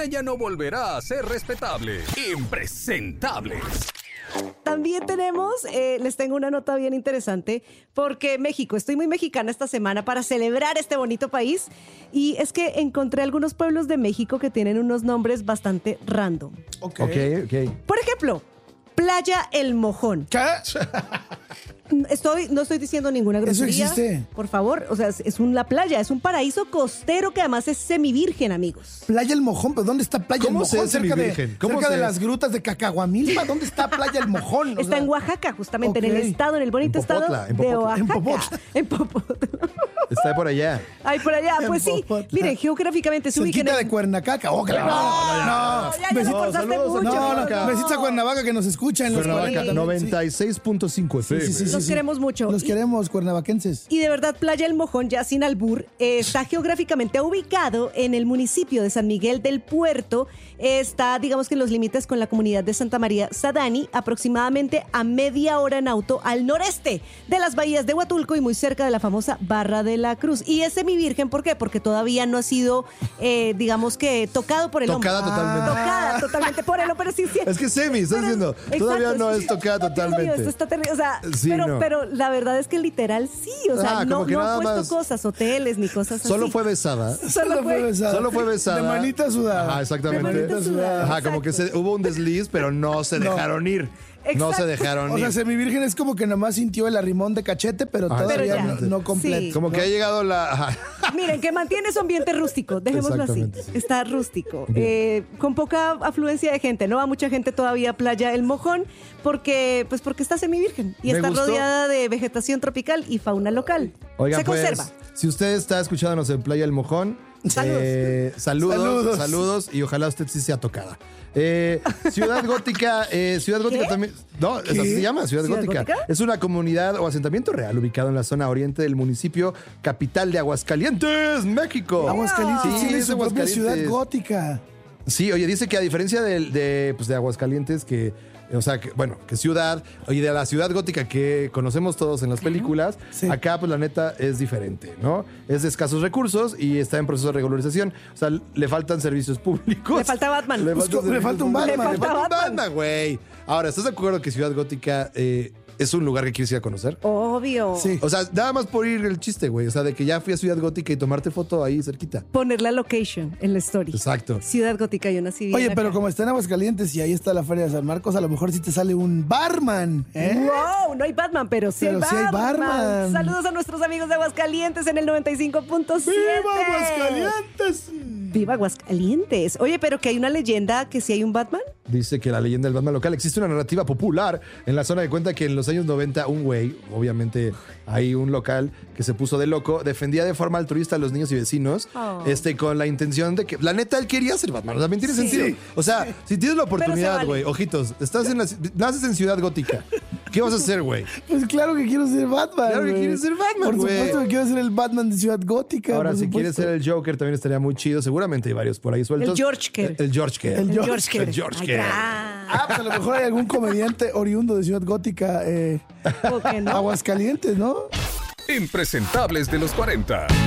ella no volverá a ser respetable. Impresentables. También les tengo una nota bien interesante, porque México, estoy muy mexicana esta semana para celebrar este bonito país, y es que encontré algunos pueblos de México que tienen unos nombres bastante random. Ok. Por ejemplo, Playa El Mojón. ¿Qué? No estoy diciendo ninguna grosería. Eso existe. Por favor, o sea, es una playa, es un paraíso costero que además es semivirgen, amigos. Playa El Mojón, ¿pero dónde está Playa El ¿Cómo Mojón? se es semivirgen? Cerca de las grutas de Cacahuamilpa. ¿Dónde está Playa El Mojón? O Está sea, en Oaxaca, justamente, ok. en el estado, en el bonito En Popotla, estado en de Popotla. Oaxaca. En Popotla. En Popotla. Está por allá. Ay, por allá, En pues sí. Popotla. Miren, geográficamente se ubican cerquita de Cuernacaca. Oh, claro. ya te Besitos. esforzaste saludos a mucho. Cuernavaca. Besitos a Cuernavaca que nos escucha en los Cuernavaca, 40. 96.5 FM. Sí. Los queremos mucho. Los queremos, cuernavaquenses. Y de verdad, Playa El Mojón, ya sin albur, está geográficamente ubicado en el municipio de San Miguel del Puerto. Está, digamos que en los límites con la comunidad de Santa María Sadani, aproximadamente a media hora en auto al noreste de las bahías de Huatulco y muy cerca de la famosa Barra de la Cruz. Y es semivirgen, ¿por qué? Porque todavía no ha sido, digamos que, tocado por el hombre. Tocada totalmente. Tocada totalmente por el hombre, sí. Es que semi, estás diciendo. Todavía no es tocada totalmente. Esto está terrible. O sea, Sí, no. pero la verdad es que literal sí. O sea, Como no que han nada puesto más. cosas, hoteles ni cosas así. Solo fue besada. Solo fue besada. Solo fue besada. De manita sudada. Ajá, exactamente. De manita sudada. Ajá, como que hubo un desliz, pero no se dejaron ir. No Exacto. se dejaron O ir. sea, semivirgen es como que nomás sintió el arrimón de cachete, pero Ajá, todavía Pero ya. no completo. Sí. Como que ha llegado la... Ajá. Miren, que mantiene su ambiente rústico, dejémoslo así. Exactamente. Está rústico. Con poca afluencia de gente. No va mucha gente todavía a Playa El Mojón porque está semivirgen y Me está gustó. rodeada de vegetación tropical y fauna local. Oiga, Se pues, conserva. si usted está escuchándonos en Playa El Mojón, saludos y ojalá usted sí sea tocada. Ciudad Gótica también. No, así se llama, Ciudad Gótica. Es una comunidad o asentamiento real ubicado en la zona oriente del municipio capital de Aguascalientes, México. Aguascalientes Sí, tiene es su propia Aguascalientes. ciudad gótica. Sí, oye, dice que a diferencia de Aguascalientes, que ciudad, oye, de la ciudad gótica que conocemos todos en las películas, Sí. acá, pues la neta, es diferente, ¿no? Es de escasos recursos y está en proceso de regularización. O sea, le faltan servicios públicos. Le falta Batman. Le Pues, faltan le falta un servicios Batman. públicos. Le falta un Batman. Batman, güey. Ahora, ¿estás de acuerdo que Ciudad Gótica es un lugar que quieres ir a conocer? Obvio. Sí. O sea, nada más por ir el chiste, güey. O sea, de que ya fui a Ciudad Gótica y tomarte foto ahí cerquita. Poner la location en la story. Exacto. Ciudad Gótica y una civil. Oye, pero como está en Aguascalientes y ahí está la Feria de San Marcos, a lo mejor sí te sale un barman, ¿eh? ¡Wow! No hay Batman, pero sí, Pero hay, sí hay barman. Saludos a nuestros amigos de Aguascalientes en el 95.7. ¡Viva Aguascalientes! ¡Viva Aguascalientes! Oye, pero que hay una leyenda que sí hay un Batman. Dice que la leyenda del Batman local existe una narrativa popular en la zona que cuenta que en los años 90 un güey, obviamente hay un local que se puso de loco, defendía de forma altruista a los niños y vecinos, Oh. con la intención de que, la neta, él quería ser Batman. También tiene Sí. sentido. O sea, si tienes la Pero se oportunidad, vale. güey, ojitos, naces en Ciudad Gótica. ¿Qué vas a hacer, güey? Pues claro que quiero ser Batman. Claro que güey. quieres ser Batman, Por güey. supuesto que quiero ser el Batman de Ciudad Gótica. Ahora, por si supuesto. quieres ser el Joker, también estaría muy chido. Seguramente hay varios por ahí sueltos. El George Kerr. El George Kerr. El George Kerr. El George Ay, Kerr. Ah, pues a lo mejor hay algún comediante oriundo de Ciudad Gótica, ¿Por qué no? Aguascalientes, ¿no? Impresentables de los 40.